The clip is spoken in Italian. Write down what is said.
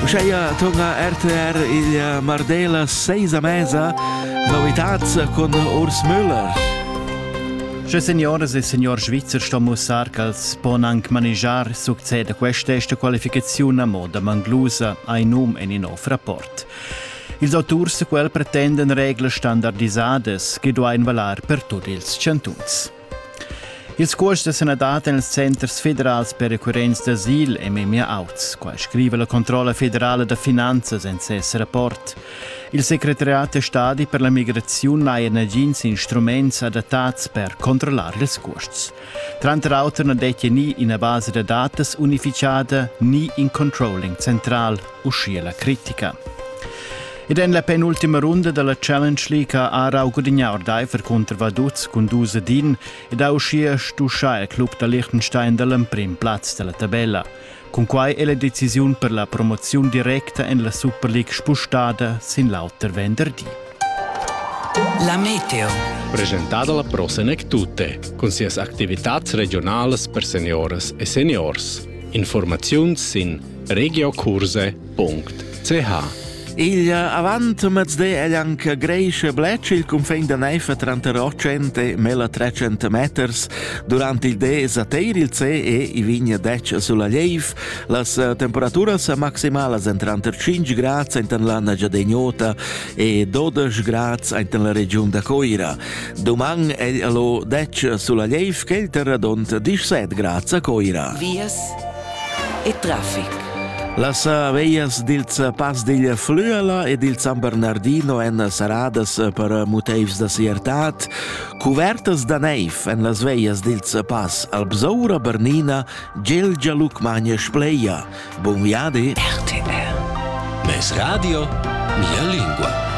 Uscheia tunga RTR il Mardela 6 a mesa, novitats con Urs Müller. Che signoras e signor Svizzer sto mussar che als ponang manejar succede questa qualificazione a moda manglusa ai num e in off rapport. Ils autors quel pretenden regole standardisades che doin valar per tutti ils cantuns. Ils corsi sono dati nei centri federali per recurrenza d'asil e memia auts, qua scrive la Controlla Federale de Finanzas in ses rapport. Il Secretariat de Stati per la Migrazione ha energins instruments adattati per controllare ils costs. Tra l'altro non detto ni in base de datas unificata ni in controlling central, uscì la critica. Ed in la penultima ronda della Challenge League ha Arau Gudignaur Daifer contro Vaduz con 2 din ed ha uscito Stuscia il club da Liechtenstein dal primo platz della tabella. Con quai è la decisione per la promozione diretta in la Super League spostata sin l'auter venerdì. La meteo. Presentata la Prosenec Tutte, con sias activitats regionales per senioras e seniors. Informazioni sin regiocurse.ch. Il avant mezz'è è anche Greisch Blecci il confine da neve tra 800 e 1300 metri durante il D Sater il C e i vigni dec sulla Liev. Le temperature maximali sono tra 5 gradi in la Giadegnota e 12 gradi in la regione da Coira. Domani è lo dec sulla Liev che il terradont 17 gradi a Coira. Vias e traffic. Las veias dils Pas del Flüela e del San Bernardino en saradas per motius de siertat, covertas da neiv en las veias dils Pas al Bsaura Bernina, Gelgia Lucmania Spleia. Buon viadi! RTR. Mes radio, mia lingua.